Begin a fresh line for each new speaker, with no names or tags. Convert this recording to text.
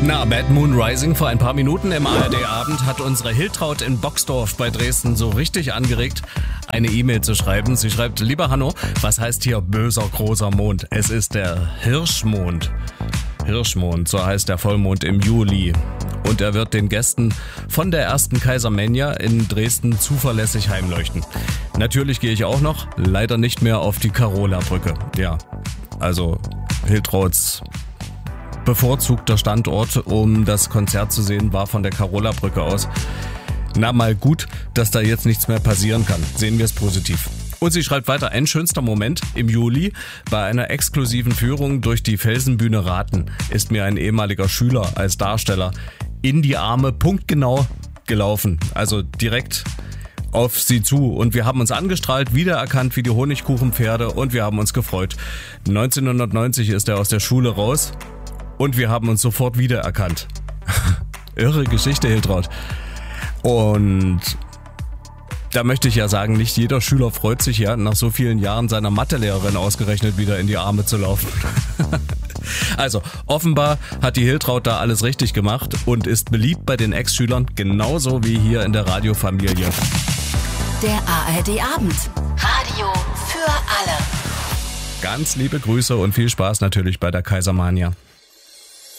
Na, Bad Moon Rising vor ein paar Minuten im ARD-Abend hat unsere Hiltraud in Boxdorf bei Dresden so richtig angeregt, eine E-Mail zu schreiben. Sie schreibt: Lieber Hanno, was heißt hier böser großer Mond? Es ist der Hirschmond. Hirschmond, so heißt der Vollmond im Juli. Und er wird den Gästen von der ersten Kaisermania in Dresden zuverlässig heimleuchten. Natürlich gehe ich auch noch, leider nicht mehr auf die Carola-Brücke. Ja, also Hiltrauds bevorzugter Standort, um das Konzert zu sehen, war von der Carola-Brücke aus. Na, mal gut, dass da jetzt nichts mehr passieren kann. Sehen wir es positiv. Und sie schreibt weiter: Ein schönster Moment im Juli bei einer exklusiven Führung durch die Felsenbühne Raten ist mir ein ehemaliger Schüler als Darsteller in die Arme punktgenau gelaufen. Also direkt auf sie zu. Und wir haben uns angestrahlt, wiedererkannt wie die Honigkuchenpferde, und wir haben uns gefreut. 1990 ist er aus der Schule raus und wir haben uns sofort wiedererkannt. Irre Geschichte, Hiltraud. Und da möchte ich ja sagen, nicht jeder Schüler freut sich ja, nach so vielen Jahren seiner Mathelehrerin ausgerechnet wieder in die Arme zu laufen. Also, offenbar hat die Hiltraud da alles richtig gemacht und ist beliebt bei den Ex-Schülern, genauso wie hier in der Radiofamilie.
Der ARD-Abend. Radio für alle.
Ganz liebe Grüße und viel Spaß natürlich bei der Kaisermania.